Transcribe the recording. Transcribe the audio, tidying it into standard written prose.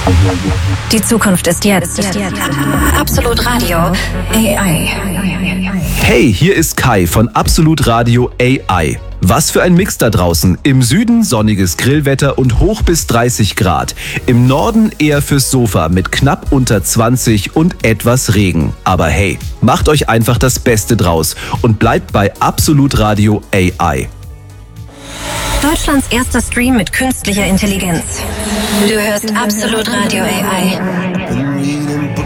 Die Zukunft ist jetzt. Absolut Radio AI. Hey, hier ist Kai von Absolut Radio AI. Was für ein Mix da draußen. Im Süden sonniges Grillwetter und hoch bis 30 Grad. Im Norden eher fürs Sofa mit knapp unter 20 und etwas Regen. Aber hey, macht euch einfach das Beste draus und bleibt bei Absolut Radio AI. Deutschlands erster Stream mit künstlicher Intelligenz. Du hörst Absolut Radio AI.